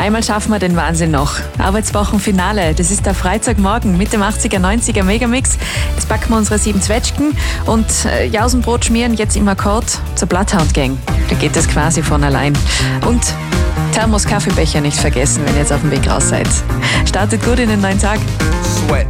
Einmal schaffen wir den Wahnsinn noch. Arbeitswochenfinale, das ist der Freitagmorgen mit dem 80er, 90er Megamix. Jetzt packen wir unsere 7 Zwetschgen und Jausenbrot schmieren jetzt im Akkord zur Bloodhound Gang. Da geht das quasi von allein. Und Thermos-Kaffeebecher nicht vergessen, wenn ihr jetzt auf dem Weg raus seid. Startet gut in den neuen Tag. Sweat.